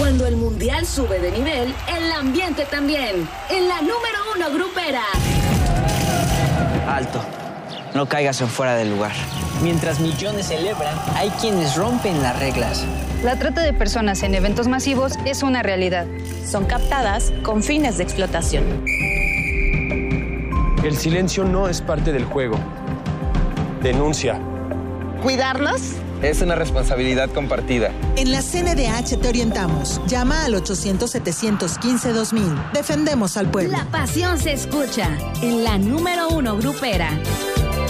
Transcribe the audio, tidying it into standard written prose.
Cuando el mundial sube de nivel, el ambiente también. En la número 1 grupera. Alto. No caigas en fuera del lugar. Mientras millones celebran, hay quienes rompen las reglas. La trata de personas en eventos masivos es una realidad. Son captadas con fines de explotación. El silencio no es parte del juego. Denuncia. ¿Cuidarnos? Es una responsabilidad compartida. En la CNDH te orientamos. Llama al 800-715-2000. Defendemos al pueblo. La pasión se escucha en la número 1 grupera.